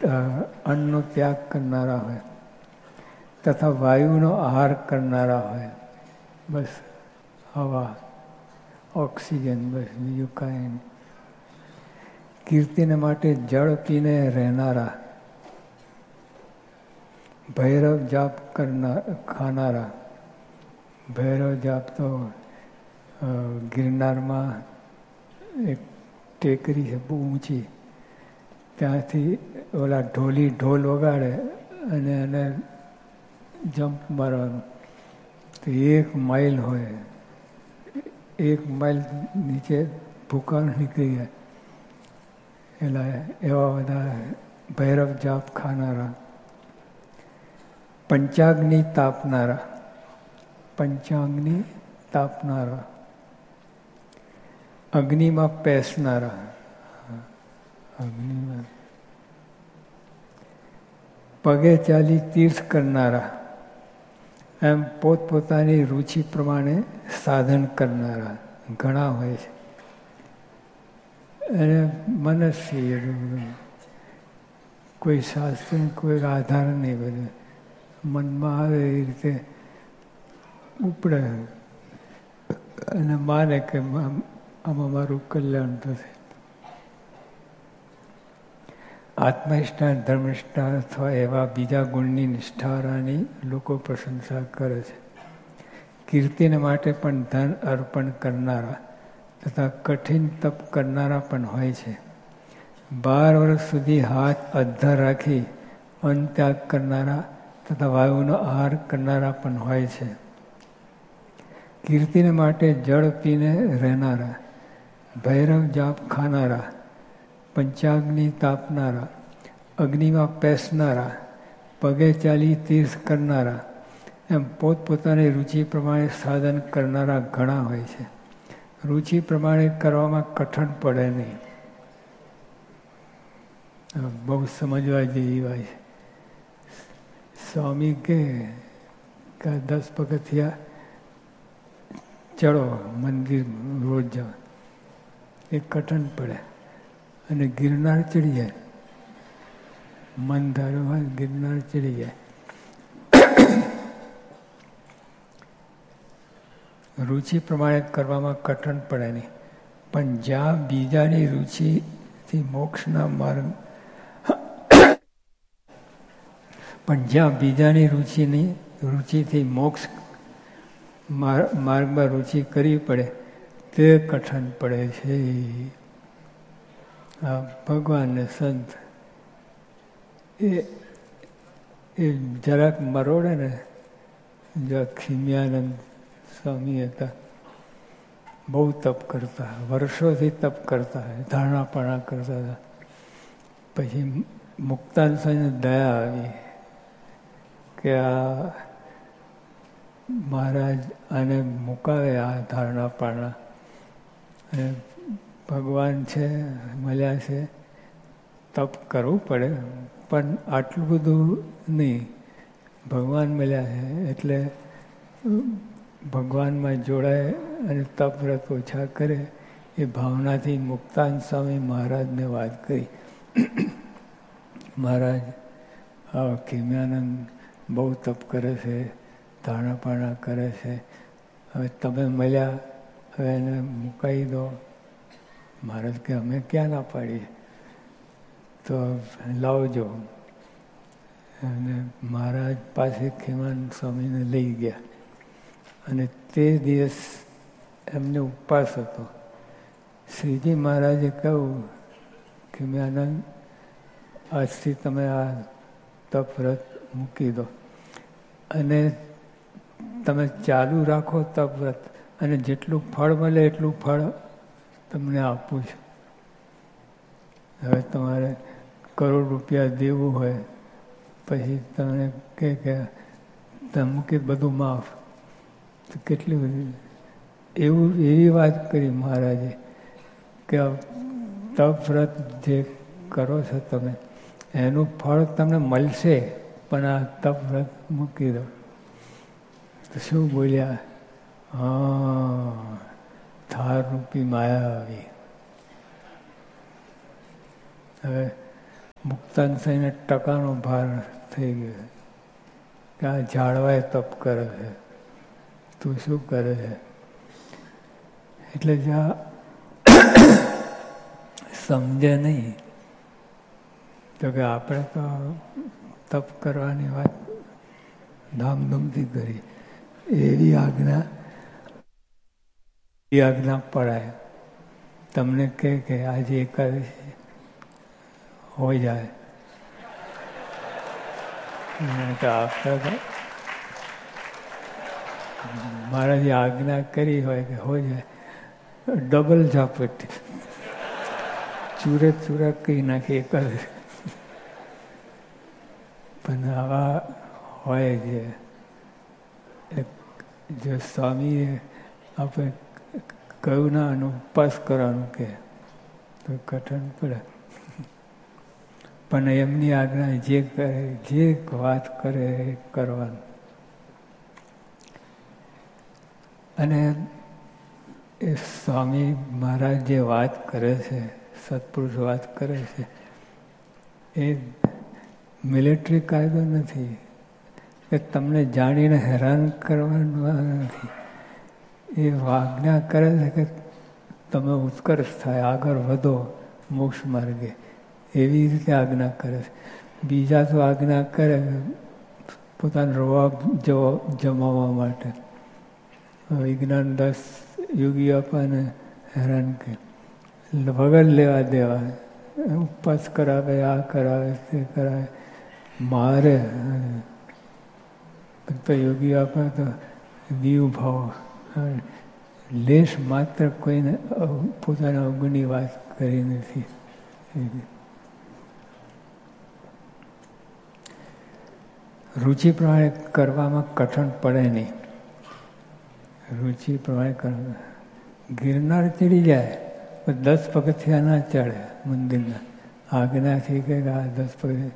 અન્નનો ત્યાગ કરનારા હોય તથા વાયુનો આહાર કરનારા હોય. બસ હવા, ઓક્સિજન, બસ બીજું કાંઈ નહીં. કીર્તિને માટે જળ પીને રહેનારા, ભૈરવ જાપ ખાનારા. ભૈરવ જાપ તો ગિરનારમાં એક ટેકરી છે બહુ ઊંચી, ત્યાંથી ઓલા ઢોલ વગાડે અને એને જમ્પ મારવાનું. તો 1 માઇલ હોય, 1 માઇલ નીચે ભૂકાળ નીકળી જાય. એટલે એવા બધા ભૈરવ જાપ ખાનારા. પંચાગ્નિ તાપનારા, પંચાગ્નિ તાપનારા. અગ્નિમાં પેસનારા, અગ્નિમાં. પગે ચાલી તીર્થ કરનારા, એમ પોતપોતાની રુચિ પ્રમાણે સાધન કરનારા ઘણા હોય છે. એને મનસ્થી કોઈ શાસ્ત્ર કોઈ આધાર નહીં, બધું મનમાં આવે એ રીતે ઉપડે અને માને કે આમાં મારું કલ્યાણ થશે. આત્મનિષ્ઠા, ધર્મનિષ્ઠા અથવા એવા બીજા ગુણની નિષ્ઠારાની લોકો પ્રશંસા કરે છે. કીર્તિને માટે પણ ધન અર્પણ કરનારા તથા કઠિન તપ કરનારા પણ હોય છે. 12 વર્ષ સુધી હાથ અધ્ધર રાખી અન્ન ત્યાગ કરનારા તથા વાયુનો આહાર કરનારા પણ હોય છે. કીર્તિને માટે જળ પીને રહેનારા, ભૈરવ જાપ ખાનારા, પંચાગ્નિ તાપનારા, અગ્નિમાં પેસનારા, પગે ચાલી તીર્થ કરનારા, એમ પોતપોતાની રુચિ પ્રમાણે સાધન કરનારા ઘણા હોય છે. રુચિ પ્રમાણે કરવામાં કઠણ પડે નહીં. બહુ સમજવા જેવી વાત છે. સ્વામી કે 10 પગથિયા ચડો મંદિર રોજ જાઓ, એ કઠણ પડે. અને ગિરનાર ચડી જાય, મન ધારો હોય ગિરનાર ચડી જાય. રુચિ પ્રમાણે કરવામાં કઠણ પડે નહીં. પણ જ્યાં બીજાની રુચિથી મોક્ષના માર્ગ પણ જ્યાં બીજાની રુચિથી મોક્ષ માર્ગમાં રુચિ કરવી પડે તે કઠણ પડે છે. આ ભગવાન ને સંત એ જરાક મરોડે ને. જો ખીમ્યાનંદ સ્વામી હતા, બહુ તપ કરતા, વર્ષોથી તપ કરતા, ધારણાપણા કરતા હતા. પછી મુક્તાન સ્વામીને દયા આવી કે આ મહારાજ આને મુકાવે આ ધારણાપણા, અને ભગવાન છે મળ્યા છે, તપ કરવું પડે પણ આટલું બધું નહીં. ભગવાન મળ્યા છે એટલે ભગવાનમાં જોડાય અને તપ વ્રત ઓછા કરે એ ભાવનાથી મુક્તાન સ્વામી મહારાજને વાત કરી. મહારાજ આ ખીમ્યાનંદ બહુ તપ કરે છે, ધારણાપણા કરે છે, હવે તમે મળ્યા, હવે એને મુકાઈ દો. મહારાજ કે અમે ક્યાં ના પાડીએ, તો લાવજો. અને મહારાજ પાસે ખીમ્યાનંદ સ્વામીને લઈ ગયા. અને તે દિવસ એમને ઉપવાસ હતો. શ્રીજી મહારાજે કહ્યું, ખીમ્યાનંદ આજથી તમે આ તપ વ્રત મૂકી દો અને તમે ચાલુ રાખો તપ વ્રત, અને જેટલું ફળ મળે એટલું ફળ તમને આપું છું. હવે તમારે કરોડ રૂપિયા દેવું હોય, પછી તમને કે તમે મૂકી બધું માફ, તો કેટલી બધી એવી વાત કરી મહારાજે કે તપ વ્રત જે કરો છો તમે એનું ફળ તમને મળશે, પણ આ તપ વ્રત મૂકી દો. તો શું બોલ્યા? હા, થાર રૂપી માયા આવી. હવે મુક્તાન થઈને ટકાનો ભાર થઈ ગયો કે આ ઝાડવાય તપ કરે છે, તું શું કરે છે? એટલે જ્યાં સમજે નહીં તો કે આપણે તો તપ કરવાની વાત ધામધૂમથી કરી, એવી આજ્ઞા પડાય. તમને કહે કે આજે એકાદશી હો જાય તો આપણે તો મહારાજે આજ્ઞા કરી હોય કે હો જાય, ડબલ ઝાપટ ચૂરે ચૂરા કહી નાખી એકાદશી. પણ આવા હોય છે. જો સ્વામીએ આપણે કહ્યું ના અને ઉપવાસ કરવાનું કે તો કઠણ પડે. પણ એમની આજ્ઞા જે કરે, જે વાત કરે એ કરવાનું. અને એ સ્વામી મહારાજ જે વાત કરે છે, સત્પુરુષ વાત કરે છે, એ મિલિટરી કાયદો નથી કે તમને જાણીને હેરાન કરવાનું નથી. એ આજ્ઞા કરે છે કે તમે ઉત્કર્ષ થાય, આગળ વધો મોક્ષ માર્ગે, એવી રીતે આજ્ઞા કરે છે. બીજા તો આજ્ઞા કરે પોતાનો રવાબ જમાવવા માટે. વિજ્ઞાન 10 યોગી આપણને હેરાન કરે, વગર લેવા દેવા ઉપવાસ કરાવે, આ કરાવે, તે કરાવે, મારે. તો યોગી આપે તો દીવ ભાવ, લેશ માત્ર કોઈને પોતાના અવગુણની વાત કરી નથી. રુચિ પ્રમાણે કરવામાં કઠણ પડે નહીં. રુચિ પ્રમાણે કરવા. ગિરનાર ચડી જાય પણ 10 પગથિયા ના ચડે મંદિરના. આજ્ઞાથી કે આ 10 પગથિયા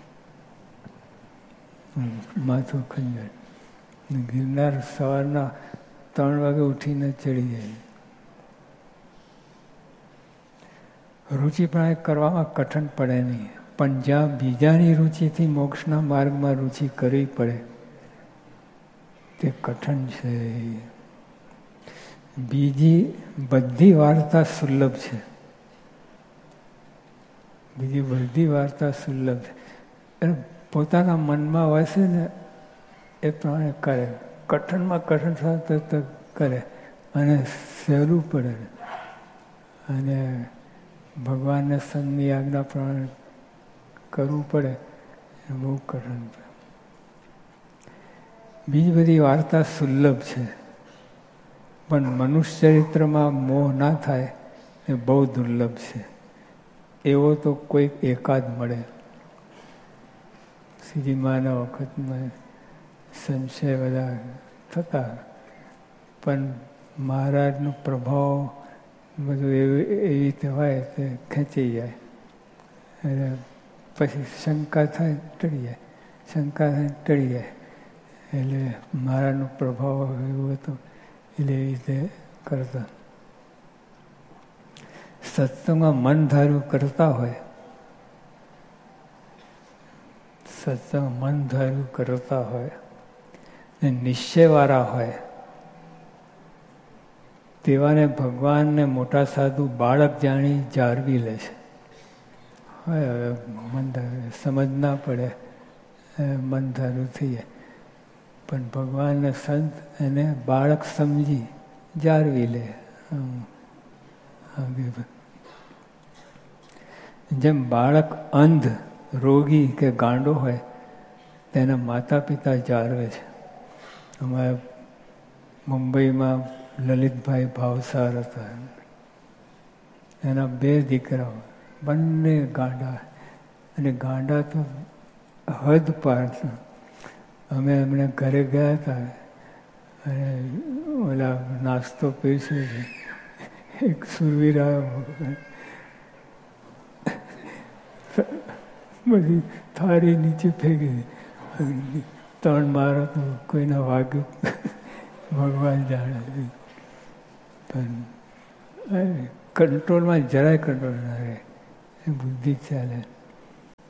માથું ખંજર. ગિરનાર સવારના 3 વાગે ઉઠીને ચડી જાય. રુચિ પ્રમાણે કરવામાં કઠણ પડે નહીં. પણ જ્યાં બીજાની રુચિથી મોક્ષના માર્ગમાં રુચિ કરવી પડે તે કઠણ છે. બીજી બધી વાર્તા સુલભ છે. બીજી બધી વાર્તા સુલભ છે. પોતાના મનમાં વસે ને એ પ્રમાણે કરે. કઠણમાં કઠણ થતું તો કરે અને સહેલું પડે. અને ભગવાનને સંતની આજ્ઞા પ્રમાણે કરવું પડે એ બહુ કઠણ છે. બીજી બધી વાર્તા સુલભ છે. પણ મનુષ્ય ચરિત્રમાં મોહ ના થાય એ બહુ દુર્લભ છે. એવો તો કોઈક એકાદ મળે. શ્રીજીમાના વખતમાં સંશય બધા થતા, પણ મહારાજનો પ્રભાવ બધું એવી રીતે હોય તે ખેંચી જાય. અને પછી શંકા થાય ટળી જાય, શંકા થાય ટળી જાય. એટલે મહારાજનો પ્રભાવ એવો હતો એટલે એવી રીતે કરતા. સત્સંગમાં મન ધાર્યું કરતા હોય, સત્સંગ મન ધાર્યું કરતા હોય ને નિશ્ચયવાળા હોય તેવાને ભગવાનને મોટા સાધુ બાળક જાણી જાળવી લે છે. હવે મન ધાર્યું સમજ ના પડે, મન ધાર્યું થઈ જાય. પણ ભગવાનને સંત એને બાળક સમજી જાળવી લે. જેમ બાળક અંધ, રોગી કે ગાંડો હોય તેના માતા પિતા જાળવે છે. અમારે મુંબઈમાં લલિતભાઈ ભાવસાર હતા. એના 2 દીકરાઓ, બંને ગાંડા. અને ગાંડા તો હદ પાર. અમે એમણે ઘરે ગયા હતા અને ઓલા નાસ્તો પીરસે છે. એક સુરવીર બધી થાળી નીચે ફેંકી. 3 મારો તો કોઈને વાગ્યું ભગવાન જાણે. પણ કંટ્રોલમાં જરાય કંટ્રોલ ના રહે, એ બુદ્ધિ ચાલે.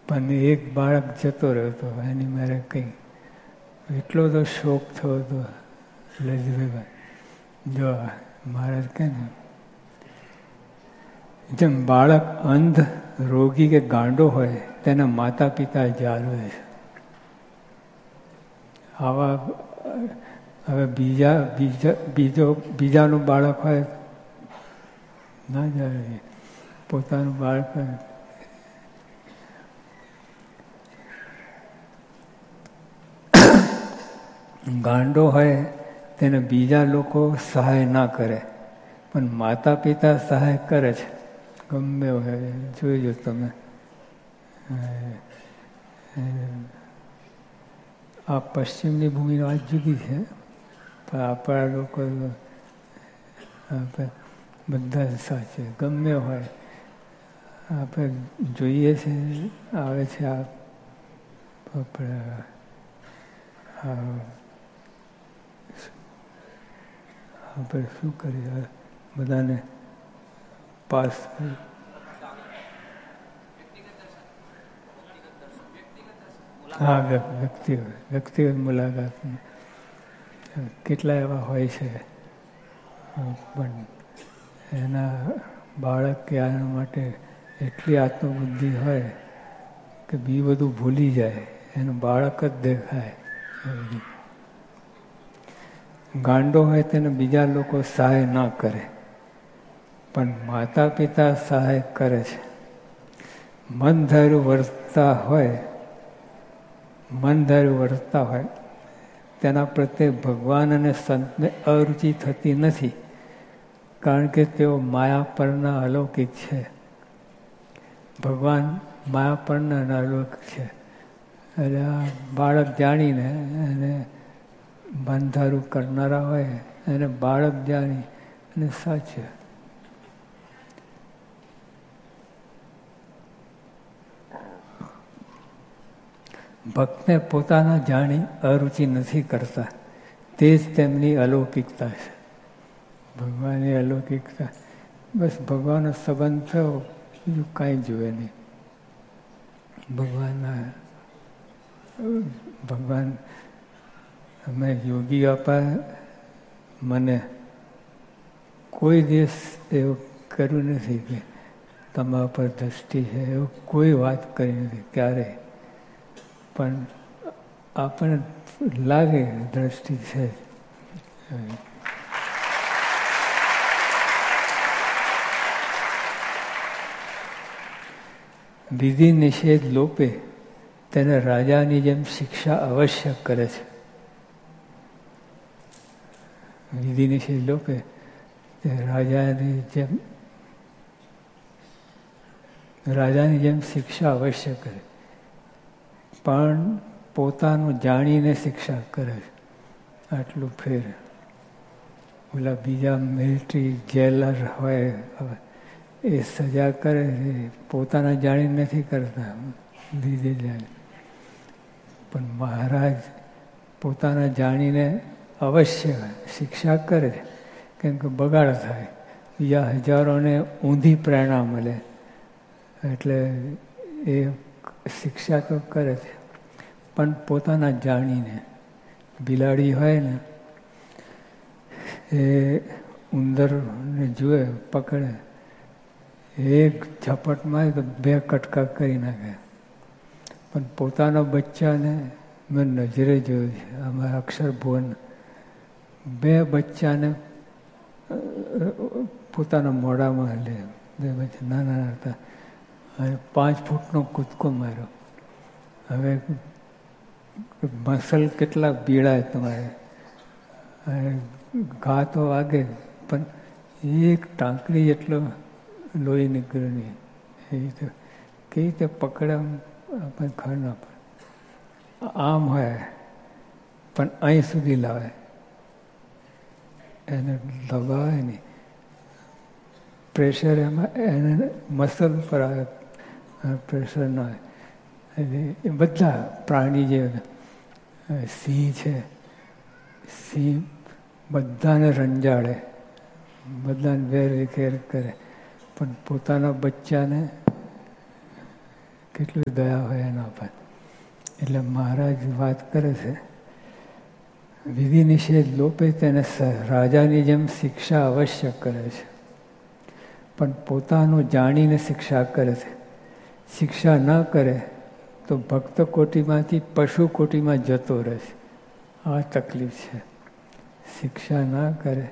પણ એક બાળક જતો રહ્યો હતો, એની મારે કંઈ એટલો તો શોખ થયો હતો લજભાઈ. જો મહારાજ કહે ને જેમ બાળક અંધ, રોગી કે ગાંડો હોય તેના માતા પિતા જાળવે છે. આવા હવે બીજાનું બાળક હોય ના જાળવે, પોતાનું બાળક ગાંડો હોય તેને બીજા લોકો સહાય ના કરે, પણ માતા પિતા સહાય કરે છે. ગમે હોય જોઈજો તમે. આ પશ્ચિમની ભૂમિની વાત જુદી છે, પણ આપણા લોકો બધા સાચે ગમે હોય આપણે જોઈએ છે. આવે છે આપણે આપણે શું કરીએ બધાને પાસ હા વ્યક્તિગત મુલાકાત કેટલા એવા હોય છે, પણ એના બાળક કે આના માટે એટલી આત્મબુદ્ધિ હોય કે બી બધું ભૂલી જાય, એનું બાળક જ દેખાય. ગાંડો હોય તેને બીજા લોકો સહાય ના કરે, પણ માતા પિતા સહાય કરે છે. મન ધાર્યું વર્તતા હોય તેના પ્રત્યે ભગવાન અને સંતને અરુચિ થતી નથી, કારણ કે તેઓ માયા પરના અલૌકિક છે. ભગવાન માયા પરના અલૌકિક છે. એટલે આ બાળક જાણીને એને બંધારું કરનારા હોય એને બાળક જાણી અને સાચે ભક્તને પોતાના જાણી અરુચિ નથી કરતા, તે જ તેમની અલૌકિકતા છે. ભગવાનની અલૌકિકતા બસ ભગવાનનો સંબંધ થયો, બીજું કાંઈ જોવે નહીં. ભગવાન અમે યોગી આપા મને કોઈ દિવસ એવું કર્યું નથી કે તમારા પર દ્રષ્ટિ છે, એવું કોઈ વાત કરી નથી ક્યારેય. પણ આપણને લાગે દ્રષ્ટિ છે. વિધિ નિષેધ લોપે તેને રાજાની જેમ શિક્ષા અવશ્ય કરે છે. વિધિ નિષેધ લોપે તે રાજાની જેમ શિક્ષા અવશ્ય કરે, પણ પોતાનું જાણીને શિક્ષા કરે છે. આટલું ફેર. ઓલા બીજા મિલિટરી જેલર હોય એ સજા કરે છે, પોતાના જાણીને નથી કરતા, લીધે જાણે. પણ મહારાજ પોતાના જાણીને અવશ્ય શિક્ષા કરે, કેમ કે બગાડ થાય, બીજા હજારોને ઊંધી પ્રેરણા મળે, એટલે એ શિક્ષા તો કરે છે. પણ પોતાના જાણીને. બિલાડી હોય ને એ ઉંદરને જુએ, પકડે, એક ઝપટમાં તો 2 કટકા કરી નાખે. પણ પોતાના બચ્ચાને મેં નજરે જોયું છે, અમારા અક્ષરભુવન 2 બચ્ચાને પોતાના મોઢામાં લે, 2 બચ્ચા નાના હતા, અને 5 ફૂટનો કૂદકો માર્યો. હવે મસલ કેટલા પીડાય તમારે, ઘા તો વાગે, પણ એક ટાંકડી જેટલો લોહી નીકળ્યું નહીં. એ રીતે કેવી રીતે પકડે આપણે ખબર ના પડે. આમ હોય પણ અહીં સુધી લાવે, એને દબાવે નહીં. પ્રેશર એમાં એને મસલ પર આવે, પ્રેશર ના આવે. એ બધા પ્રાણી જે સિંહ છે, સિંહ બધાને રંજાડે, બધાને વેર વિખેર કરે, પણ પોતાના બચ્ચાને કેટલી દયા હોય એના પર. એટલે મહારાજ વાત કરે છે, વિધિ નિષેધ લોપે તેને રાજાની જેમ શિક્ષા અવશ્ય કરે છે, પણ પોતાનું જાણીને શિક્ષા કરે છે. શિક્ષા ન કરે તો ભક્ત કોટીમાંથી પશુ કોટીમાં જતો રહે છે. આ તકલીફ છે. શિક્ષા ના કરે,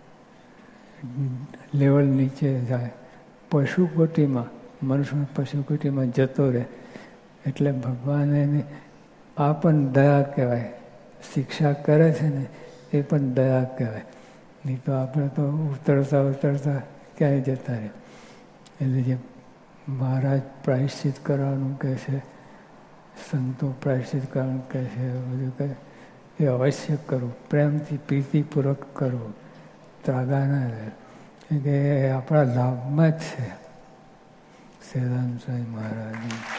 લેવલ નીચે જાય, પશુ કોટીમાં, મનુષ્ય પશુ કોટીમાં જતો રહે. એટલે ભગવાન એને આ પણ દયા કહેવાય. શિક્ષા કરે છે ને એ પણ દયા કહેવાય. નહીં તો આપણે તો ઉતરતા ઉતરતા ક્યાંય જતા રહે. એટલે જે મહારાજ પ્રાયશ્ચિત કરવાનું કહે છે, સંતો પ્રાયશ્ચિત કરવાનું કહે છે, બધું કહે એ અવશ્ય કરવું, પ્રેમથી પ્રીતિપૂર્વક કરવું, ત્રાગા ના રહે. કે એ આપણા લાભમાં જ છે. સહેજાનંદ સ્વામી મહારાજ.